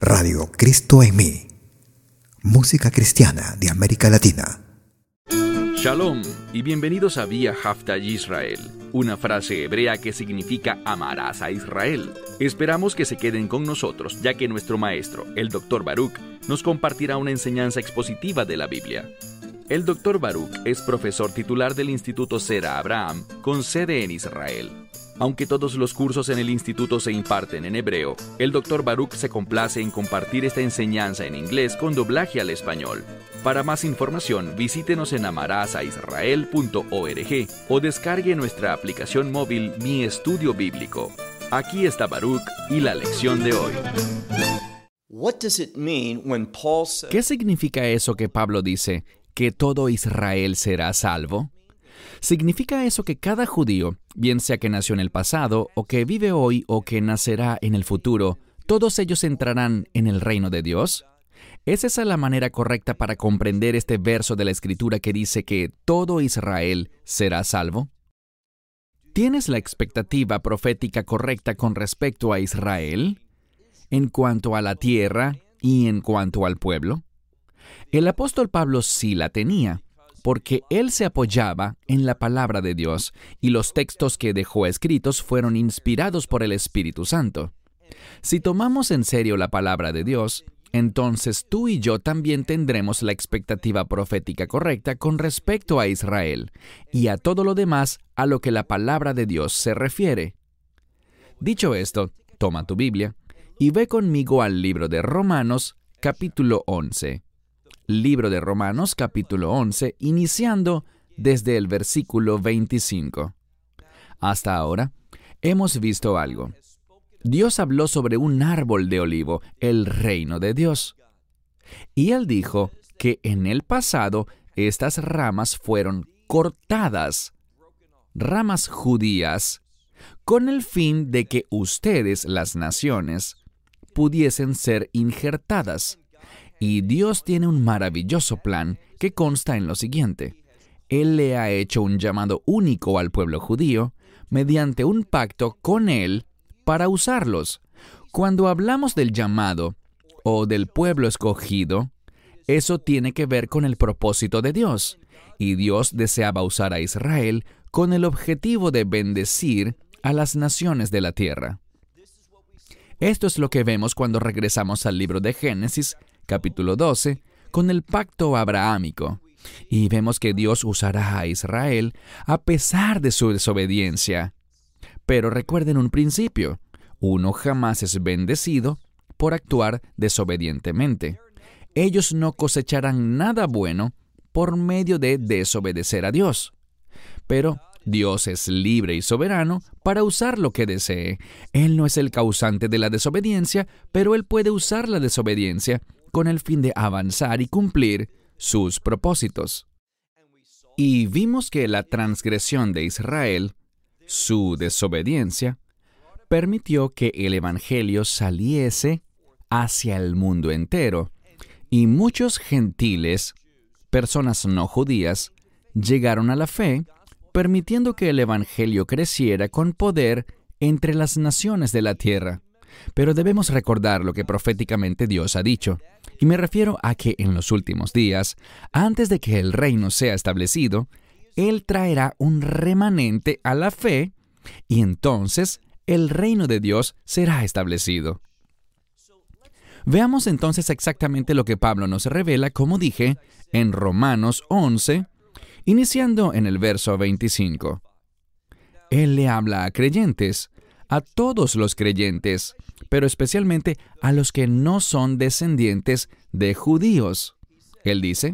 Radio Cristo en mí. Música cristiana de América Latina. Shalom y bienvenidos a Vía Hafta Yisrael, una frase hebrea que significa amarás a Israel. Esperamos que se queden con nosotros, ya que nuestro maestro, el Dr. Baruch, nos compartirá una enseñanza expositiva de la Biblia. El Dr. Baruch es profesor titular del Instituto Zera Abraham, con sede en Israel. Aunque todos los cursos en el instituto se imparten en hebreo, el Dr. Baruch se complace en compartir esta enseñanza en inglés con doblaje al español. Para más información, visítenos en amarasaisrael.org o descargue nuestra aplicación móvil Mi Estudio Bíblico. Aquí está Baruch y la lección de hoy. ¿Qué significa eso que Pablo dice, que todo Israel será salvo? ¿Significa eso que cada judío, bien sea que nació en el pasado, o que vive hoy, o que nacerá en el futuro, todos ellos entrarán en el reino de Dios? ¿Es esa la manera correcta para comprender este verso de la Escritura que dice que todo Israel será salvo? ¿Tienes la expectativa profética correcta con respecto a Israel, en cuanto a la tierra y en cuanto al pueblo? El apóstol Pablo sí la tenía, porque él se apoyaba en la palabra de Dios y los textos que dejó escritos fueron inspirados por el Espíritu Santo. Si tomamos en serio la palabra de Dios, entonces tú y yo también tendremos la expectativa profética correcta con respecto a Israel y a todo lo demás a lo que la palabra de Dios se refiere. Dicho esto, toma tu Biblia y ve conmigo al libro de Romanos, capítulo 11. Libro de Romanos, capítulo 11, iniciando desde el versículo 25. Hasta ahora, hemos visto algo. Dios habló sobre un árbol de olivo, el reino de Dios. Y Él dijo que en el pasado estas ramas fueron cortadas, ramas judías, con el fin de que ustedes, las naciones, pudiesen ser injertadas. Y Dios tiene un maravilloso plan que consta en lo siguiente. Él le ha hecho un llamado único al pueblo judío mediante un pacto con Él para usarlos. Cuando hablamos del llamado o del pueblo escogido, eso tiene que ver con el propósito de Dios. Y Dios deseaba usar a Israel con el objetivo de bendecir a las naciones de la tierra. Esto es lo que vemos cuando regresamos al libro de Génesis, capítulo 12, con el pacto abrahámico. Y vemos que Dios usará a Israel a pesar de su desobediencia. Pero recuerden un principio: uno jamás es bendecido por actuar desobedientemente. Ellos no cosecharán nada bueno por medio de desobedecer a Dios. Pero Dios es libre y soberano para usar lo que desee. Él no es el causante de la desobediencia, pero Él puede usar la desobediencia con el fin de avanzar y cumplir sus propósitos. Y vimos que la transgresión de Israel, su desobediencia, permitió que el Evangelio saliese hacia el mundo entero, y muchos gentiles, personas no judías, llegaron a la fe, permitiendo que el Evangelio creciera con poder entre las naciones de la tierra. Pero debemos recordar lo que proféticamente Dios ha dicho, y me refiero a que en los últimos días, antes de que el reino sea establecido, Él traerá un remanente a la fe, y entonces el reino de Dios será establecido. Veamos entonces exactamente lo que Pablo nos revela, como dije, en Romanos 11, iniciando en el verso 25. Él le habla a creyentes, a todos los creyentes, pero especialmente a los que no son descendientes de judíos. Él dice,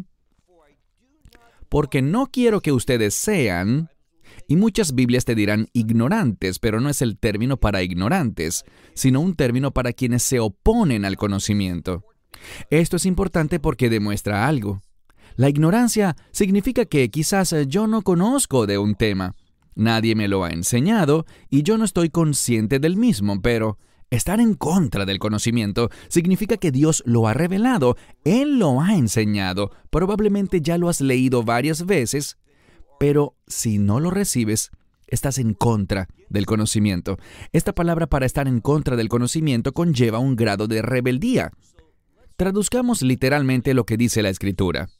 porque no quiero que ustedes sean, y muchas Biblias te dirán ignorantes, pero no es el término para ignorantes, sino un término para quienes se oponen al conocimiento. Esto es importante porque demuestra algo. La ignorancia significa que quizás yo no conozco de un tema. Nadie me lo ha enseñado y yo no estoy consciente del mismo, pero estar en contra del conocimiento significa que Dios lo ha revelado, Él lo ha enseñado, probablemente ya lo has leído varias veces, pero si no lo recibes, estás en contra del conocimiento. Esta palabra para estar en contra del conocimiento conlleva un grado de rebeldía. Traduzcamos literalmente lo que dice la Escritura.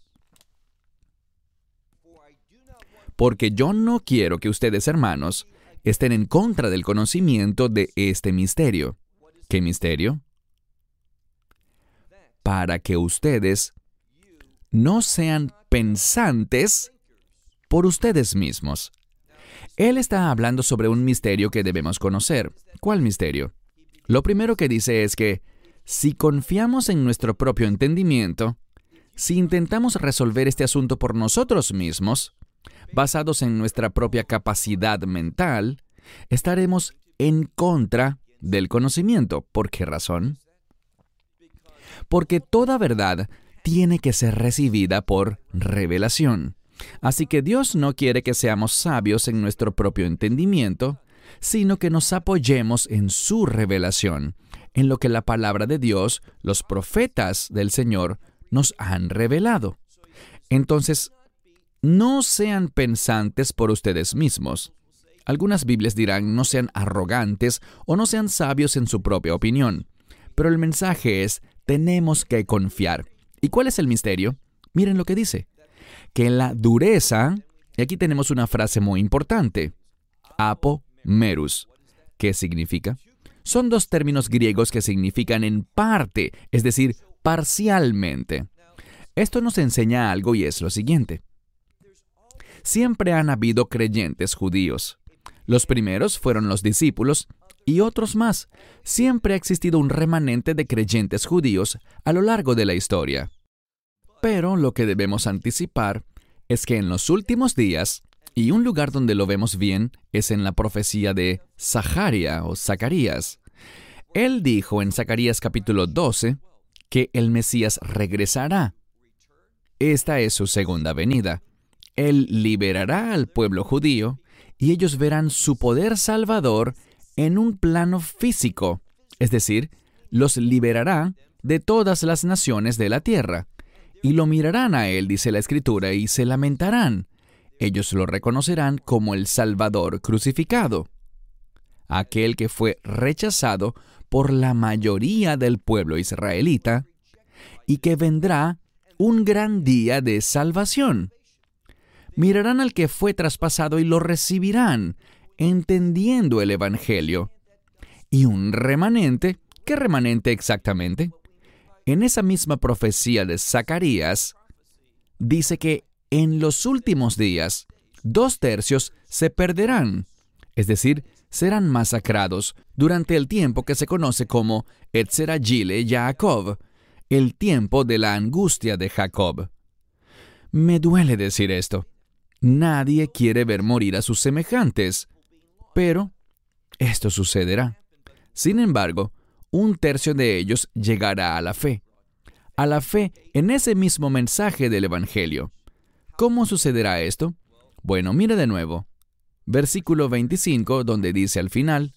Porque yo no quiero que ustedes, hermanos, estén en contra del conocimiento de este misterio. ¿Qué misterio? Para que ustedes no sean pensantes por ustedes mismos. Él está hablando sobre un misterio que debemos conocer. ¿Cuál misterio? Lo primero que dice es que si confiamos en nuestro propio entendimiento, si intentamos resolver este asunto por nosotros mismos, basados en nuestra propia capacidad mental, estaremos en contra del conocimiento. ¿Por qué razón? Porque toda verdad tiene que ser recibida por revelación. Así que Dios no quiere que seamos sabios en nuestro propio entendimiento, sino que nos apoyemos en su revelación, en lo que la palabra de Dios, los profetas del Señor, nos han revelado. Entonces, no sean pensantes por ustedes mismos. Algunas Biblias dirán no sean arrogantes o no sean sabios en su propia opinión. Pero el mensaje es, tenemos que confiar. ¿Y cuál es el misterio? Miren lo que dice. Que la dureza, y aquí tenemos una frase muy importante, apomerus. ¿Qué significa? Son dos términos griegos que significan en parte, es decir, parcialmente. Esto nos enseña algo y es lo siguiente. Siempre han habido creyentes judíos. Los primeros fueron los discípulos y otros más. Siempre ha existido un remanente de creyentes judíos a lo largo de la historia. Pero lo que debemos anticipar es que en los últimos días, y un lugar donde lo vemos bien es en la profecía de Zacarías. Él dijo en Zacarías capítulo 12 que el Mesías regresará. Esta es su segunda venida. Él liberará al pueblo judío y ellos verán su poder salvador en un plano físico, es decir, los liberará de todas las naciones de la tierra. Y lo mirarán a él, dice la Escritura, y se lamentarán. Ellos lo reconocerán como el Salvador crucificado, aquel que fue rechazado por la mayoría del pueblo israelita y que vendrá un gran día de salvación. Mirarán al que fue traspasado y lo recibirán, entendiendo el Evangelio. Y un remanente, ¿qué remanente exactamente? En esa misma profecía de Zacarías, dice que en los últimos días, 2/3 se perderán, es decir, serán masacrados durante el tiempo que se conoce como Etzeragile Yaakov, el tiempo de la angustia de Jacob. Me duele decir esto. Nadie quiere ver morir a sus semejantes, pero esto sucederá. Sin embargo, 1/3 de ellos llegará a la fe en ese mismo mensaje del Evangelio. ¿Cómo sucederá esto? Bueno, mire de nuevo. Versículo 25, donde dice al final,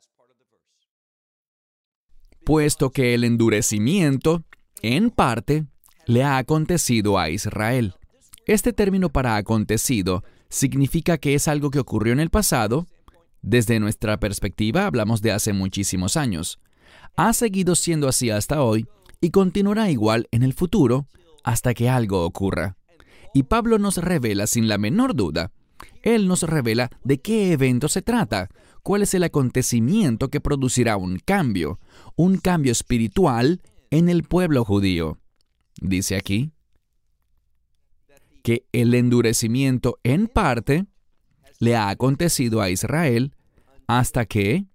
puesto que el endurecimiento, en parte, le ha acontecido a Israel. Este término para acontecido significa que es algo que ocurrió en el pasado. Desde nuestra perspectiva hablamos de hace muchísimos años. Ha seguido siendo así hasta hoy y continuará igual en el futuro hasta que algo ocurra. Y Pablo nos revela sin la menor duda. Él nos revela de qué evento se trata, cuál es el acontecimiento que producirá un cambio espiritual en el pueblo judío. Dice aquí que el endurecimiento en parte le ha acontecido a Israel hasta que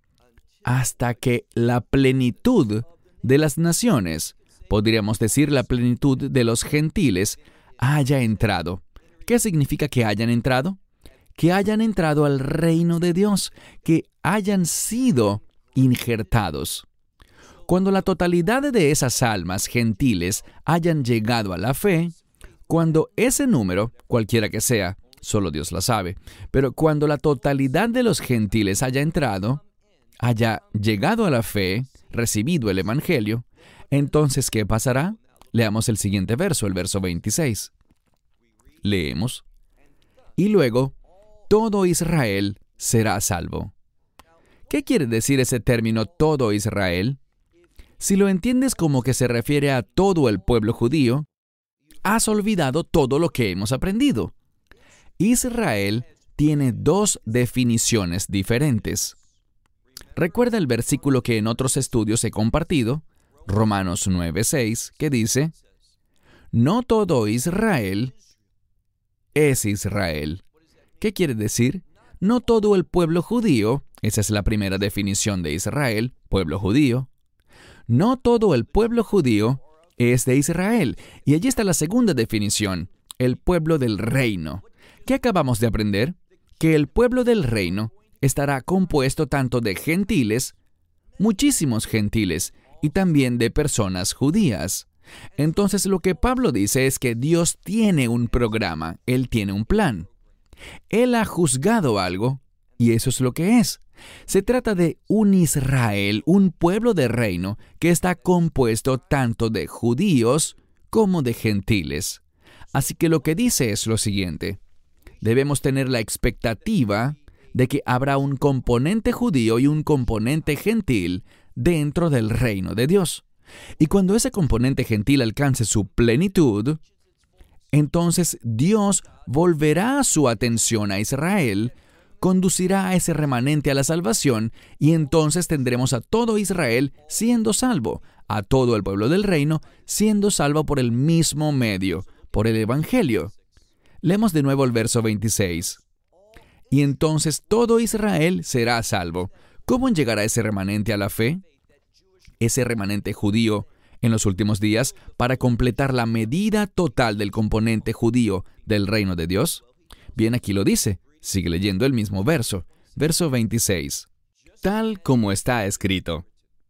la plenitud de las naciones, podríamos decir la plenitud de los gentiles, haya entrado. ¿Qué significa que hayan entrado? Que hayan entrado al reino de Dios, que hayan sido injertados. Cuando la totalidad de esas almas gentiles hayan llegado a la fe, cuando ese número, cualquiera que sea, solo Dios la sabe, pero cuando la totalidad de los gentiles haya entrado, haya llegado a la fe, recibido el Evangelio, entonces, ¿qué pasará? Leamos el siguiente verso, el verso 26. Leemos. Y luego, todo Israel será salvo. ¿Qué quiere decir ese término todo Israel? Si lo entiendes como que se refiere a todo el pueblo judío, has olvidado todo lo que hemos aprendido. Israel tiene dos definiciones diferentes. Recuerda el versículo que en otros estudios he compartido, Romanos 9:6, que dice: no todo Israel es Israel. ¿Qué quiere decir? No todo el pueblo judío, esa es la primera definición de Israel, pueblo judío. No todo el pueblo judío es de Israel. Y allí está la segunda definición, el pueblo del reino. ¿Qué acabamos de aprender? Que el pueblo del reino estará compuesto tanto de gentiles, muchísimos gentiles, y también de personas judías. Entonces lo que Pablo dice es que Dios tiene un programa, Él tiene un plan. Él ha juzgado algo, y eso es lo que es. Se trata de un Israel, un pueblo de reino, que está compuesto tanto de judíos como de gentiles. Así que lo que dice es lo siguiente: debemos tener la expectativa de que habrá un componente judío y un componente gentil dentro del reino de Dios. Y cuando ese componente gentil alcance su plenitud, entonces Dios volverá su atención a Israel, conducirá a ese remanente a la salvación, y entonces tendremos a todo Israel siendo salvo, a todo el pueblo del reino siendo salvo por el mismo medio, por el Evangelio. Leemos de nuevo el verso 26. Y entonces todo Israel será salvo. ¿Cómo llegará ese remanente a la fe? Ese remanente judío en los últimos días para completar la medida total del componente judío del reino de Dios. Bien, aquí lo dice. Sigue leyendo el mismo verso. Verso 26. Tal como está escrito.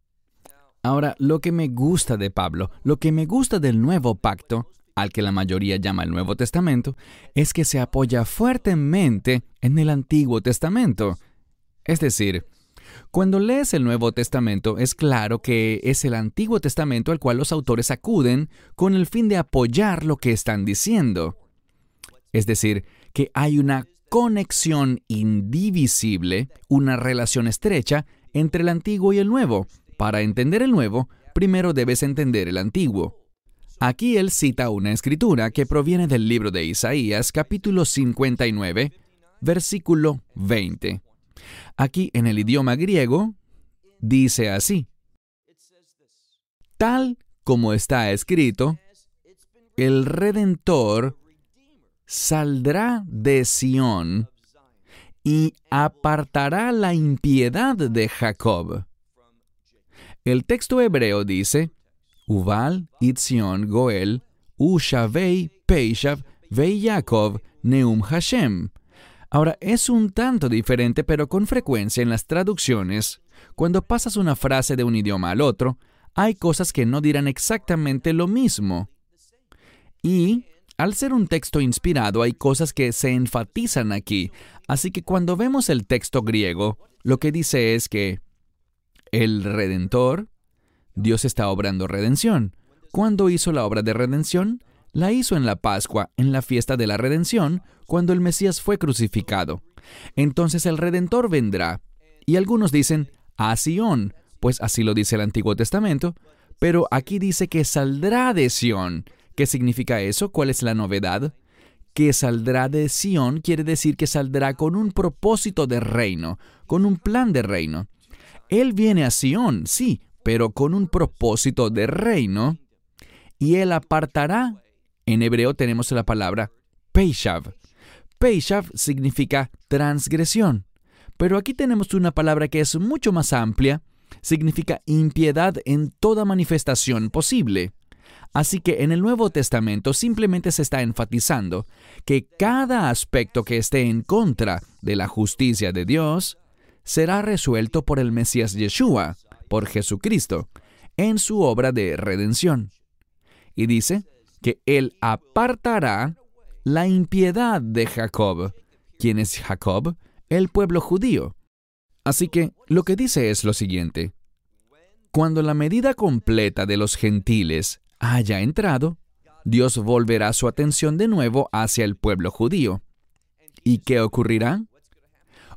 Ahora, lo que me gusta de Pablo, lo que me gusta del Nuevo Pacto, al que la mayoría llama el Nuevo Testamento, es que se apoya fuertemente en el Antiguo Testamento. Es decir, cuando lees el Nuevo Testamento, es claro que es el Antiguo Testamento al cual los autores acuden con el fin de apoyar lo que están diciendo. Es decir, que hay una conexión indivisible, una relación estrecha entre el Antiguo y el Nuevo. Para entender el Nuevo, primero debes entender el Antiguo. Aquí él cita una escritura que proviene del libro de Isaías, capítulo 59, versículo 20. Aquí en el idioma griego, dice así: tal como está escrito, el Redentor saldrá de Sión y apartará la impiedad de Jacob. El texto hebreo dice: Ubal, Itzion, Goel, Ushavei, Peishav, Vei Yaakov, Neum Hashem. Ahora, es un tanto diferente, pero con frecuencia en las traducciones, cuando pasas una frase de un idioma al otro, hay cosas que no dirán exactamente lo mismo. Y, al ser un texto inspirado, hay cosas que se enfatizan aquí. Así que cuando vemos el texto griego, lo que dice es que el Redentor, Dios está obrando redención. ¿Cuándo hizo la obra de redención? La hizo en la Pascua, en la fiesta de la redención, cuando el Mesías fue crucificado. Entonces el Redentor vendrá. Y algunos dicen, a Sión, pues así lo dice el Antiguo Testamento, pero aquí dice que saldrá de Sión. ¿Qué significa eso? ¿Cuál es la novedad? Que saldrá de Sión quiere decir que saldrá con un propósito de reino, con un plan de reino. Él viene a Sión, sí, pero con un propósito de reino, y él apartará. En hebreo tenemos la palabra Peishav. Peishav significa transgresión, pero aquí tenemos una palabra que es mucho más amplia, significa impiedad en toda manifestación posible. Así que en el Nuevo Testamento simplemente se está enfatizando que cada aspecto que esté en contra de la justicia de Dios será resuelto por el Mesías Yeshua, por Jesucristo, en su obra de redención. Y dice que Él apartará la impiedad de Jacob. ¿Quién es Jacob? El pueblo judío. Así que lo que dice es lo siguiente: cuando la medida completa de los gentiles haya entrado, Dios volverá su atención de nuevo hacia el pueblo judío. ¿Y qué ocurrirá?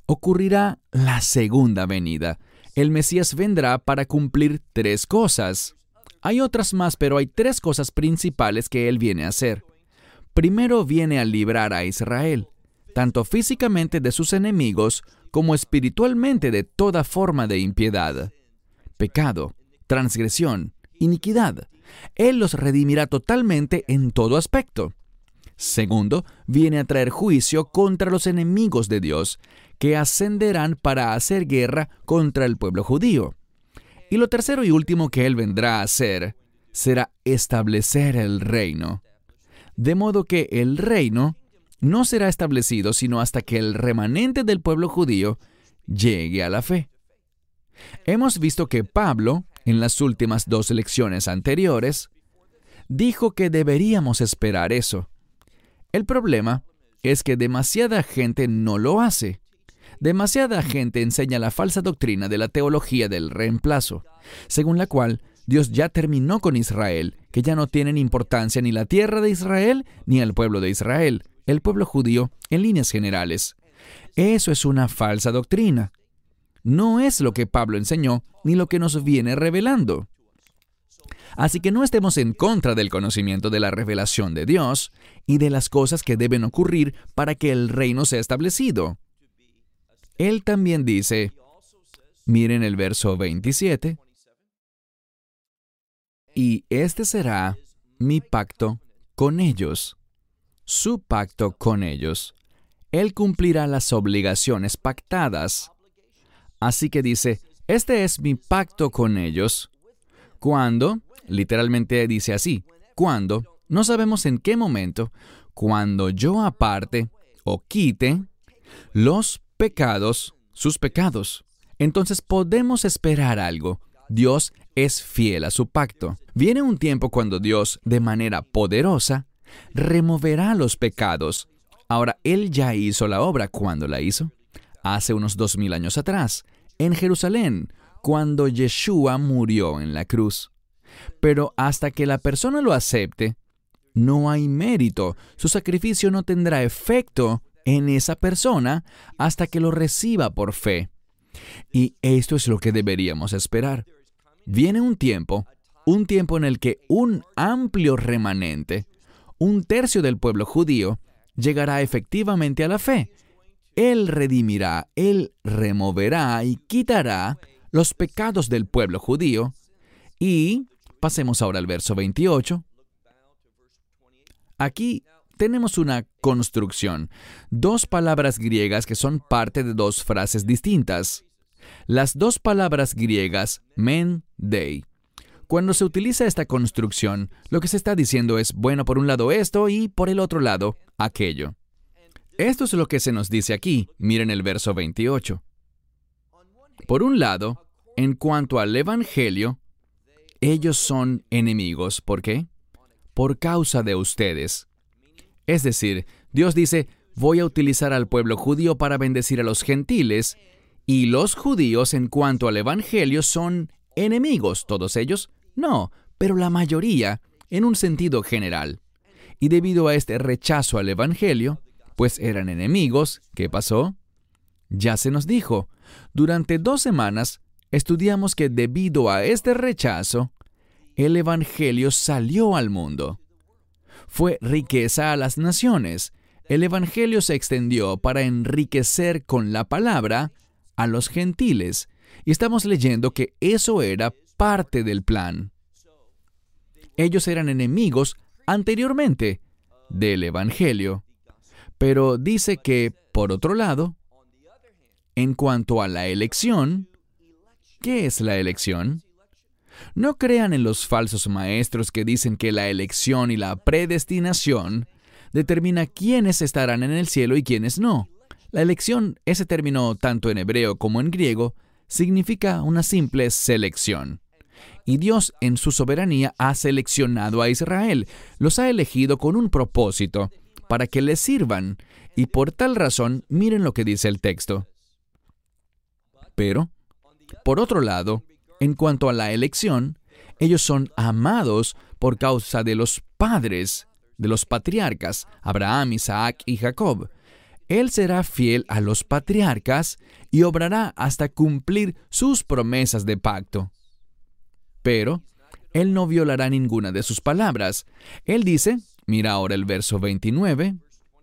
ocurrirá la segunda venida. El Mesías vendrá para cumplir 3 cosas. Hay otras más, pero hay 3 cosas principales que Él viene a hacer. Primero, viene a librar a Israel, tanto físicamente de sus enemigos como espiritualmente de toda forma de impiedad, pecado, transgresión, iniquidad. Él los redimirá totalmente en todo aspecto. Segundo, viene a traer juicio contra los enemigos de Dios, que ascenderán para hacer guerra contra el pueblo judío. Y lo tercero y último que Él vendrá a hacer será establecer el reino. De modo que el reino no será establecido sino hasta que el remanente del pueblo judío llegue a la fe. Hemos visto que Pablo, en las últimas 2 lecciones anteriores, dijo que deberíamos esperar eso. El problema es que demasiada gente no lo hace. Demasiada gente enseña la falsa doctrina de la teología del reemplazo, según la cual Dios ya terminó con Israel, que ya no tienen importancia ni la tierra de Israel ni el pueblo de Israel, el pueblo judío en líneas generales. Eso es una falsa doctrina. No es lo que Pablo enseñó ni lo que nos viene revelando. Así que no estemos en contra del conocimiento de la revelación de Dios y de las cosas que deben ocurrir para que el reino sea establecido. Él también dice, miren el verso 27, y este será mi pacto con ellos, su pacto con ellos. Él cumplirá las obligaciones pactadas. Así que dice, este es mi pacto con ellos. Cuando, literalmente dice así, cuando, no sabemos en qué momento, cuando yo aparte o quite los pecados, sus pecados. Entonces podemos esperar algo. Dios es fiel a su pacto. Viene un tiempo cuando Dios, de manera poderosa, removerá los pecados. Ahora, Él ya hizo la obra. ¿Cuándo la hizo? Hace unos 2000 años atrás, en Jerusalén, cuando Yeshua murió en la cruz. Pero hasta que la persona lo acepte, no hay mérito. Su sacrificio no tendrá efecto en esa persona hasta que lo reciba por fe. Y esto es lo que deberíamos esperar. Viene un tiempo en el que un amplio remanente, 1/3 del pueblo judío, llegará efectivamente a la fe. Él redimirá, Él removerá y quitará los pecados del pueblo judío. Y pasemos ahora al verso 28. Aquí tenemos una construcción, 2 palabras griegas que son parte de 2 frases distintas. Las 2 palabras griegas, men, dei. Cuando se utiliza esta construcción, lo que se está diciendo es, bueno, por un lado esto y por el otro lado, aquello. Esto es lo que se nos dice aquí. Miren el verso 28. Por un lado, en cuanto al Evangelio, ellos son enemigos. ¿Por qué? Por causa de ustedes. Es decir, Dios dice, voy a utilizar al pueblo judío para bendecir a los gentiles, y los judíos en cuanto al Evangelio son enemigos. ¿Todos ellos? No, pero la mayoría, en un sentido general. Y debido a este rechazo al Evangelio, pues eran enemigos, ¿qué pasó? Ya se nos dijo. Durante 2 semanas estudiamos que debido a este rechazo, el Evangelio salió al mundo. Fue riqueza a las naciones. El Evangelio se extendió para enriquecer con la palabra a los gentiles. Y estamos leyendo que eso era parte del plan. Ellos eran enemigos anteriormente del Evangelio. Pero dice que, por otro lado, en cuanto a la elección, ¿qué es la elección? No crean en los falsos maestros que dicen que la elección y la predestinación determina quiénes estarán en el cielo y quiénes no. La elección, ese término tanto en hebreo como en griego, significa una simple selección. Y Dios, en su soberanía, ha seleccionado a Israel. Los ha elegido con un propósito, para que les sirvan. Y por tal razón, miren lo que dice el texto. Pero, por otro lado, en cuanto a la elección, ellos son amados por causa de los padres, de los patriarcas, Abraham, Isaac y Jacob. Él será fiel a los patriarcas y obrará hasta cumplir sus promesas de pacto. Pero Él no violará ninguna de sus palabras. Él dice, mira ahora el verso 29,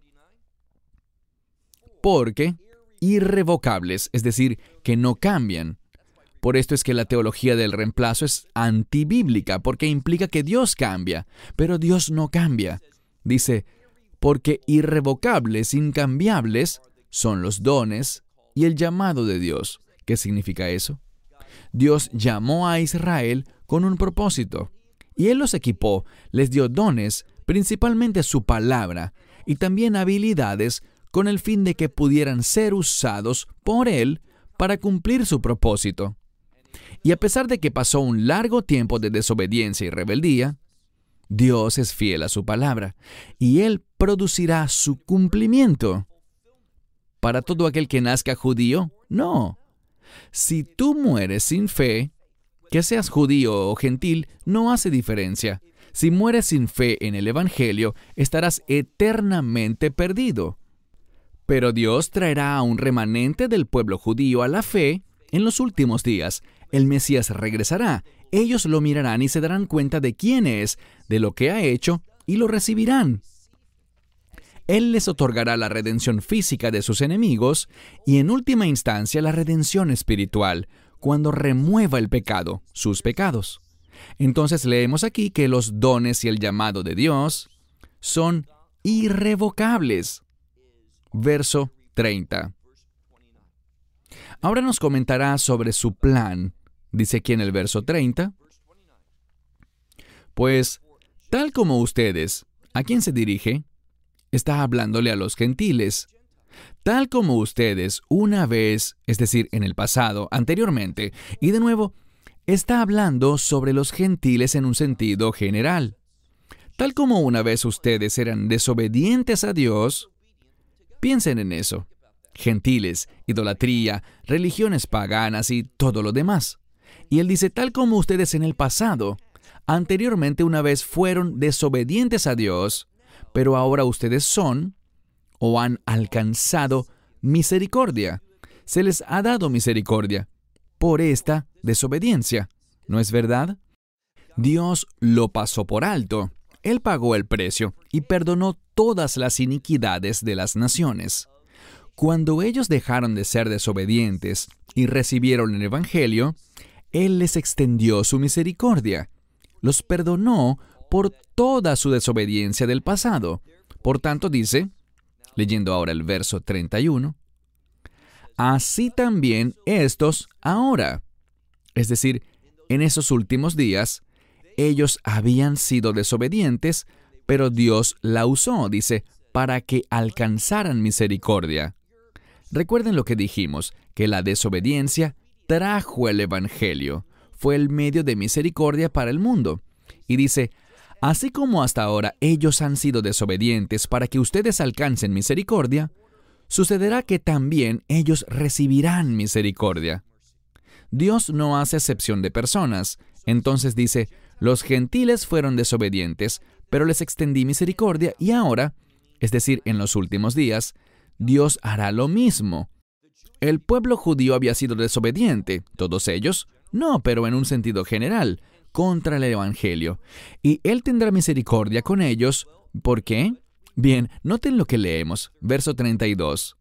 porque irrevocables, es decir, que no cambian. Por esto es que la teología del reemplazo es antibíblica, porque implica que Dios cambia, pero Dios no cambia. Dice, porque irrevocables, incambiables, son los dones y el llamado de Dios. ¿Qué significa eso? Dios llamó a Israel con un propósito, y Él los equipó, les dio dones, principalmente su palabra, y también habilidades con el fin de que pudieran ser usados por Él para cumplir su propósito. Y a pesar de que pasó un largo tiempo de desobediencia y rebeldía, Dios es fiel a su palabra, y Él producirá su cumplimiento. ¿Para todo aquel que nazca judío? No. Si tú mueres sin fe, que seas judío o gentil, no hace diferencia. Si mueres sin fe en el Evangelio, estarás eternamente perdido. Pero Dios traerá a un remanente del pueblo judío a la fe en los últimos días. El Mesías regresará. Ellos lo mirarán y se darán cuenta de quién es, de lo que ha hecho, y lo recibirán. Él les otorgará la redención física de sus enemigos y, en última instancia, la redención espiritual, cuando remueva el pecado, sus pecados. Entonces leemos aquí que los dones y el llamado de Dios son irrevocables. Verso 30. Ahora nos comentará sobre su plan. Dice aquí en el verso 30. Pues, tal como ustedes, ¿a quién se dirige? Está hablándole a los gentiles. Tal como ustedes una vez, es decir, en el pasado, anteriormente, y de nuevo, está hablando sobre los gentiles en un sentido general. Tal como una vez ustedes eran desobedientes a Dios, piensen en eso. Gentiles, idolatría, religiones paganas y todo lo demás. Y Él dice, tal como ustedes en el pasado, anteriormente una vez fueron desobedientes a Dios, pero ahora ustedes son o han alcanzado misericordia. Se les ha dado misericordia por esta desobediencia. ¿No es verdad? Dios lo pasó por alto. Él pagó el precio y perdonó todas las iniquidades de las naciones. Cuando ellos dejaron de ser desobedientes y recibieron el Evangelio, Él les extendió su misericordia. Los perdonó por toda su desobediencia del pasado. Por tanto, dice, leyendo ahora el verso 31, así también estos ahora. Es decir, en esos últimos días, ellos habían sido desobedientes, pero Dios la usó, dice, para que alcanzaran misericordia. Recuerden lo que dijimos, que la desobediencia trajo el Evangelio, fue el medio de misericordia para el mundo. Y dice, así como hasta ahora ellos han sido desobedientes para que ustedes alcancen misericordia, sucederá que también ellos recibirán misericordia. Dios no hace excepción de personas. Entonces dice, los gentiles fueron desobedientes, pero les extendí misericordia y ahora, es decir, en los últimos días, Dios hará lo mismo. El pueblo judío había sido desobediente, todos ellos, no, pero en un sentido general, contra el Evangelio. Y Él tendrá misericordia con ellos. ¿Por qué? Bien, noten lo que leemos, verso 32.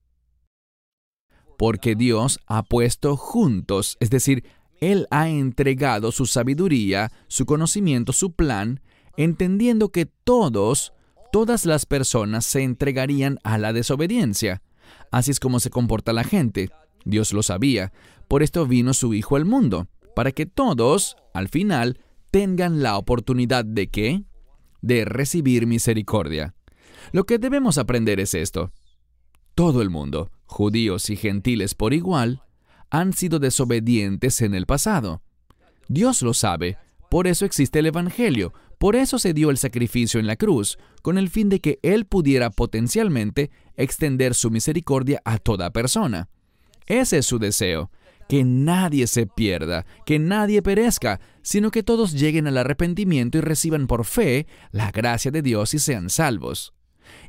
Porque Dios ha puesto juntos, es decir, Él ha entregado su sabiduría, su conocimiento, su plan, entendiendo que todas las personas se entregarían a la desobediencia. Así es como se comporta la gente. Dios lo sabía. Por esto vino su Hijo al mundo, para que todos, al final, tengan la oportunidad de ¿qué? De recibir misericordia. Lo que debemos aprender es esto. Todo el mundo, judíos y gentiles por igual, han sido desobedientes en el pasado. Dios lo sabe. Por eso existe el Evangelio. Por eso se dio el sacrificio en la cruz, con el fin de que Él pudiera potencialmente extender su misericordia a toda persona. Ese es su deseo, que nadie se pierda, que nadie perezca, sino que todos lleguen al arrepentimiento y reciban por fe la gracia de Dios y sean salvos.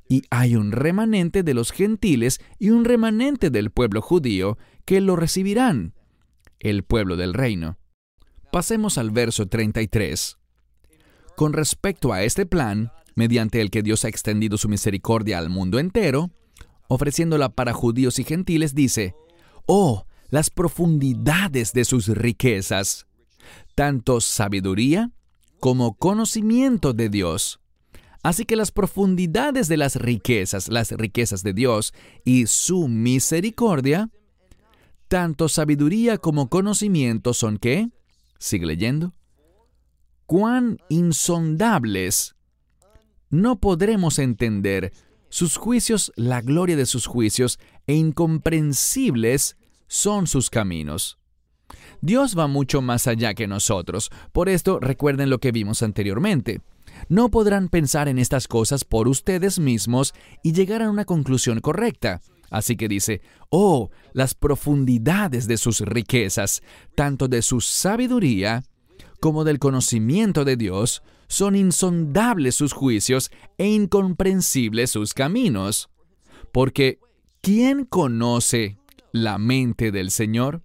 y hay un remanente de los gentiles y un remanente del pueblo judío que lo recibirán, el pueblo del reino. Pasemos al verso 33. Con respecto a este plan, mediante el que Dios ha extendido su misericordia al mundo entero, ofreciéndola para judíos y gentiles, dice: «Oh, las profundidades de sus riquezas, tanto sabiduría como conocimiento de Dios». Así que las profundidades de las riquezas de Dios y su misericordia, tanto sabiduría como conocimiento son ¿qué? Sigue leyendo. Cuán insondables. No podremos entender sus juicios, la gloria de sus juicios, e incomprensibles son sus caminos. Dios va mucho más allá que nosotros. Por esto, recuerden lo que vimos anteriormente. No podrán pensar en estas cosas por ustedes mismos y llegar a una conclusión correcta. Así que dice: «Oh, las profundidades de sus riquezas, tanto de su sabiduría como del conocimiento de Dios, son insondables sus juicios e incomprensibles sus caminos». Porque, ¿quién conoce la mente del Señor?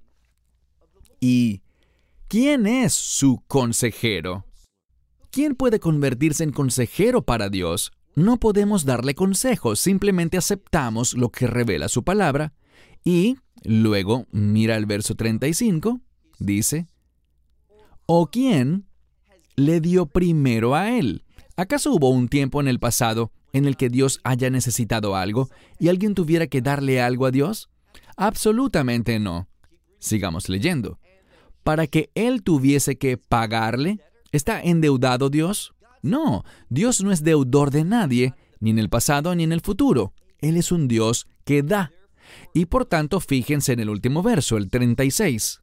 ¿Y quién es su consejero? ¿Quién puede convertirse en consejero para Dios? No podemos darle consejos, simplemente aceptamos lo que revela su palabra. Y luego, mira el verso 35, dice: «¿O quién le dio primero a él?» ¿Acaso hubo un tiempo en el pasado en el que Dios haya necesitado algo y alguien tuviera que darle algo a Dios? Absolutamente no. Sigamos leyendo. ¿Para que Él tuviese que pagarle? ¿Está endeudado Dios? No, Dios no es deudor de nadie, ni en el pasado ni en el futuro. Él es un Dios que da. Y por tanto, fíjense en el último verso, el 36.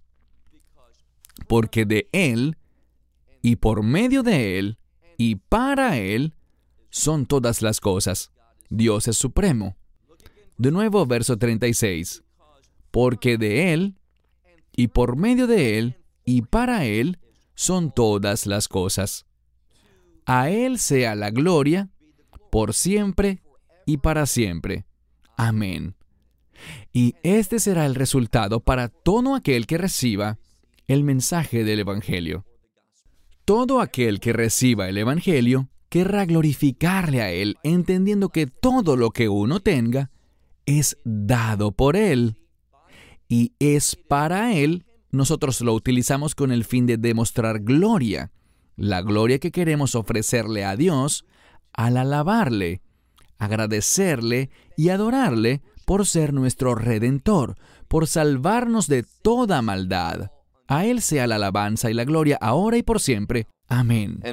Porque de Él, y por medio de Él, y para Él, son todas las cosas. Dios es supremo. De nuevo, verso 36. Porque de Él, y por medio de Él, y para Él, son todas las cosas. A Él sea la gloria, por siempre y para siempre. Amén. Y este será el resultado para todo aquel que reciba el mensaje del Evangelio. Todo aquel que reciba el Evangelio querrá glorificarle a Él, entendiendo que todo lo que uno tenga es dado por Él y es para Él. Nosotros lo utilizamos con el fin de demostrar gloria, la gloria que queremos ofrecerle a Dios al alabarle, agradecerle y adorarle por ser nuestro Redentor, por salvarnos de toda maldad. A Él sea la alabanza y la gloria ahora y por siempre. Amén.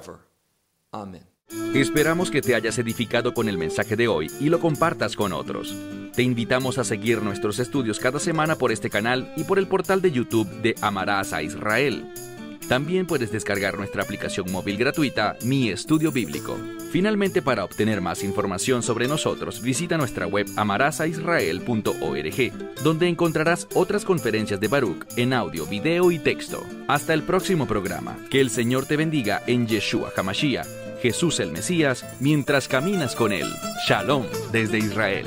Esperamos que te hayas edificado con el mensaje de hoy y lo compartas con otros. Te invitamos a seguir nuestros estudios cada semana por este canal y por el portal de YouTube de Amarás a Israel. También puedes descargar nuestra aplicación móvil gratuita, Mi Estudio Bíblico. Finalmente, para obtener más información sobre nosotros, visita nuestra web amarasaisrael.org, donde encontrarás otras conferencias de Baruch en audio, video y texto. Hasta el próximo programa. Que el Señor te bendiga en Yeshua HaMashiach, Jesús el Mesías, mientras caminas con Él. Shalom desde Israel.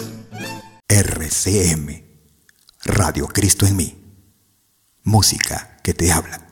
RCM, Radio Cristo en mí. Música que te habla.